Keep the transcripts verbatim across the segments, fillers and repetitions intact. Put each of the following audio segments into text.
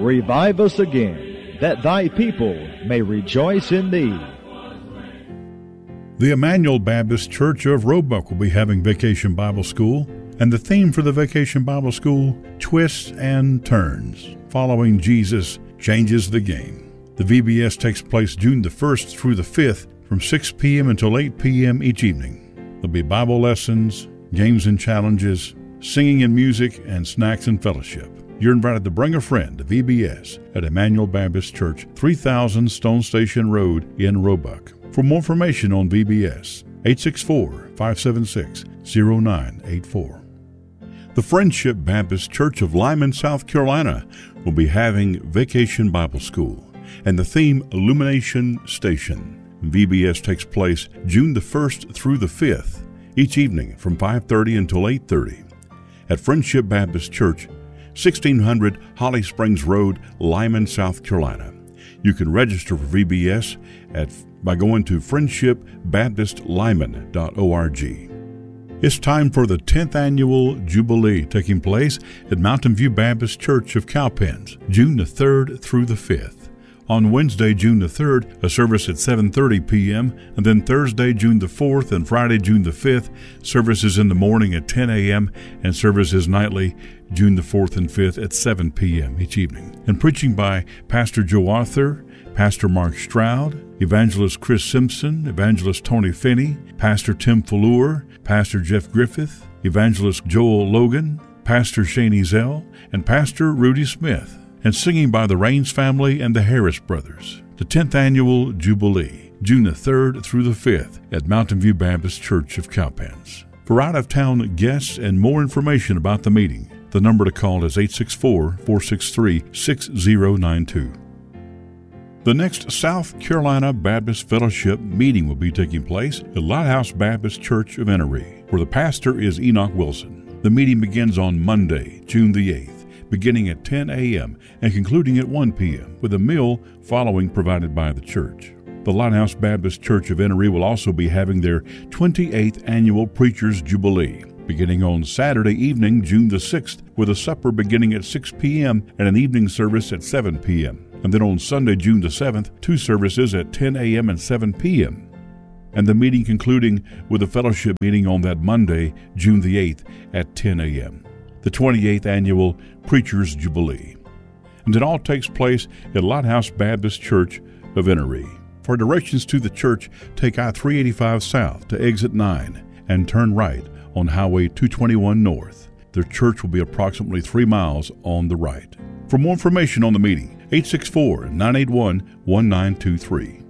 Revive us again, that thy people may rejoice in thee. The Emmanuel Baptist Church of Roebuck will be having Vacation Bible School, and the theme for the Vacation Bible School, Twists and Turns. Following Jesus changes the game. The V B S takes place June the first through the fifth from six p.m. until eight p.m. each evening. There'll be Bible lessons, games and challenges, singing and music, and snacks and fellowship. You're invited to bring a friend to V B S at Emmanuel Baptist Church, three thousand Stone Station Road in Roebuck. For more information on V B S, eight six four, five seven six, zero nine eight four. The Friendship Baptist Church of Lyman, South Carolina will be having Vacation Bible School, and the theme Illumination Station. V B S takes place June the first through the fifth, each evening from five thirty until eight thirty at Friendship Baptist Church, sixteen hundred Holly Springs Road, Lyman, South Carolina. You can register for V B S at by going to friendship baptist lyman dot org. It's time for the tenth Annual Jubilee taking place at Mountain View Baptist Church of Cowpens, June the third through the fifth. On Wednesday, June the third, a service at seven thirty p.m., and then Thursday, June the fourth, and Friday, June the fifth, services in the morning at ten a.m., and services nightly, June the fourth and fifth at seven p.m. each evening. And preaching by Pastor Joe Arthur, Pastor Mark Stroud, Evangelist Chris Simpson, Evangelist Tony Finney, Pastor Tim Fallour, Pastor Jeff Griffith, Evangelist Joel Logan, Pastor Shane Ezell, and Pastor Rudy Smith, and singing by the Raines family and the Harris brothers. The tenth Annual Jubilee, June the third through the fifth at Mountain View Baptist Church of Cowpens. For out-of-town guests and more information about the meeting, the number to call is eight six four, four six three, six zero nine two. The next South Carolina Baptist Fellowship meeting will be taking place at Lighthouse Baptist Church of Enery, where the pastor is Enoch Wilson. The meeting begins on Monday, June the eighth, beginning at ten a.m. and concluding at one p.m., with a meal following provided by the church. The Lighthouse Baptist Church of Enery will also be having their twenty-eighth Annual Preachers Jubilee, beginning on Saturday evening, June the sixth, with a supper beginning at six p.m. and an evening service at seven p.m., and then on Sunday, June the seventh, two services at ten a.m. and seven p.m., and the meeting concluding with a fellowship meeting on that Monday, June the eighth, at ten a.m., the twenty-eighth Annual Preachers Jubilee. And it all takes place at Lighthouse Baptist Church of Enery. For directions to the church, take I three eighty-five south to exit nine and turn right on Highway two twenty-one north. The church will be approximately three miles on the right. For more information on the meeting, eight six four, nine eight one, one nine two three.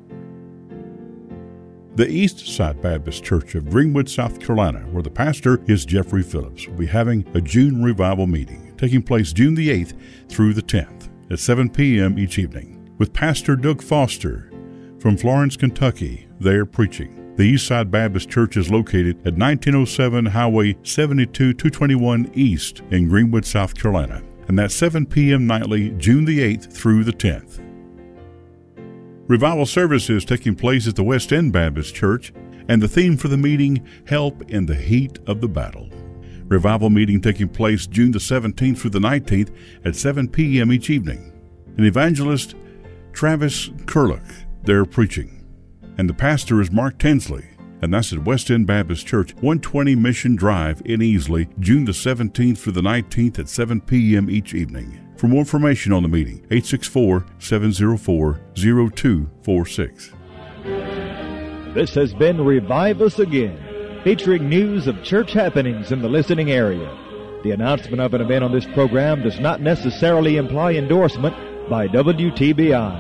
The East Side Baptist Church of Greenwood, South Carolina, where the pastor is Jeffrey Phillips, will be having a June revival meeting, taking place June the eighth through the tenth at seven p.m. each evening, with Pastor Doug Foster from Florence, Kentucky, there preaching. The East Side Baptist Church is located at nineteen oh seven Highway seventy-two two twenty-one East in Greenwood, South Carolina, and that's seven p.m. nightly, June the eighth through the tenth. Revival services taking place at the West End Baptist Church, and the theme for the meeting, Help in the Heat of the Battle. Revival meeting taking place June the seventeenth through the nineteenth at seven p.m. each evening. An evangelist, Travis Kurlick, there preaching. And the pastor is Mark Tinsley, and that's at West End Baptist Church, one twenty Mission Drive in Easley, June the seventeenth through the nineteenth at seven p.m. each evening. For more information on the meeting, eight six four, seven zero four, zero two four six. This has been Revive Us Again, featuring news of church happenings in the listening area. The announcement of an event on this program does not necessarily imply endorsement by W T B I.